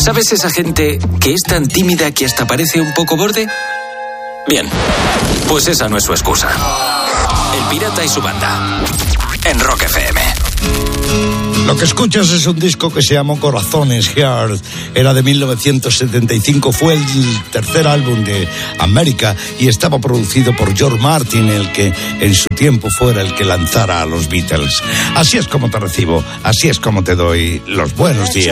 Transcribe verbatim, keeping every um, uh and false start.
¿Sabes esa gente que es tan tímida que hasta parece un poco borde? Bien, pues esa no es su excusa. El Pirata y su banda, en Rock F M. Lo que escuchas es un disco que se llamó Corazones Heart. Era de mil novecientos setenta y cinco, fue el tercer álbum de América y estaba producido por George Martin, el que en su tiempo fuera el que lanzara a los Beatles. Así es como te recibo, así es como te doy los buenos días.